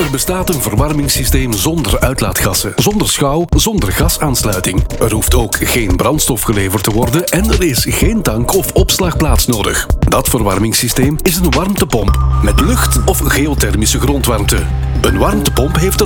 Er bestaat een verwarmingssysteem zonder uitlaatgassen, zonder schouw, zonder gasaansluiting. Er hoeft ook geen brandstof geleverd te worden en er is geen tank of opslagplaats nodig. Dat verwarmingssysteem is een warmtepomp met lucht- of geothermische grondwarmte. Een warmtepomp heeft een